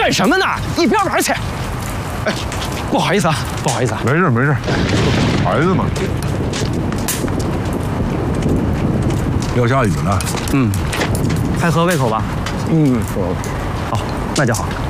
干什么呢？一边玩去！哎，不好意思啊，不好意思啊。 没事没事，孩子嘛。要下雨了。 还合胃口吧？好，那就好。